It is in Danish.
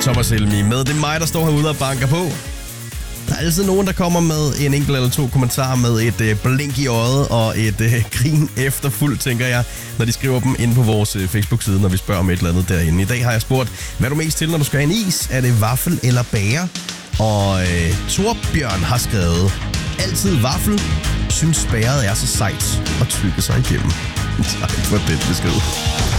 Thomas Helmi med. Det er mig, der står herude og banker på. Der er altid nogen, der kommer med en enkelt eller to kommentarer med et blink i øjet og et grin efterfuldt, tænker jeg, når de skriver dem ind på vores Facebook-side, når vi spørger om et eller andet derinde. I dag har jeg spurgt, hvad er du mest til, når du skal have en is? Er det vaffel eller bager? Og Torbjørn har skrevet, altid vaffel, synes bæret er så sejt og tykke sig igennem. Tak for det besked.